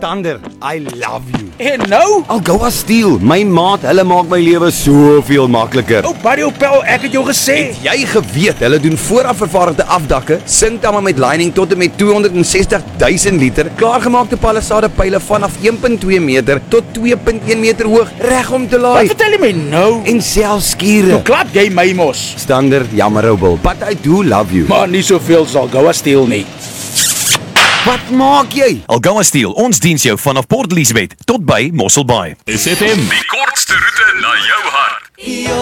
Stander, I love you. En nou? Algoa Steel, my maat, hulle maak my lewe soveel makliker. Oh, Barry Opel, ek het jou gesê. Het jy geweet, hulle doen vooraf vervaardigde afdakke, sinkdamme met lining tot en met 260.000 liter, klaargemaakte palisade pyle vanaf 1.2 meter tot 2.1 meter hoog, reg om te laai. Wat vertel jy my nou? En selfs skure. Hoe klap jy my mos? Stander, jammer ou Bill, but I do love you. Maar nie soveel sal Algoa Steel nie. Wat maak jy? Algoa Steel, ons diens jou vanaf Port Elizabeth tot by Mossel Bay. SFM, die kortste roete na jou hart.